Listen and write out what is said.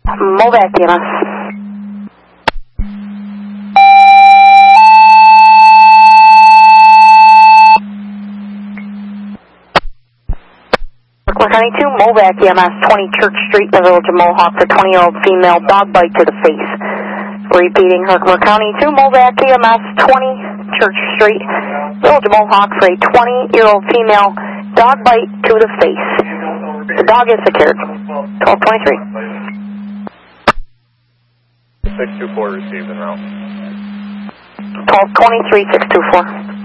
Movac EMS. County 2, Movac EMS, 20 Church Street, the Village of Mohawk, for 20-year-old female, dog bite to the face. Repeating, Herkimer County 2, Movac EMS, 20 Church Street, Village of Mohawk, for a 20-year-old female, dog bite to the face. The dog is secured. 1223. 624 received en route. 1223, 624.